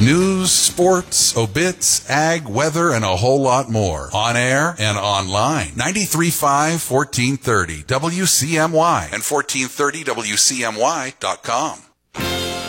News, sports, obits, ag, weather, and a whole lot more. On air and online. 93.5, 1430 WCMY and 1430WCMY.com.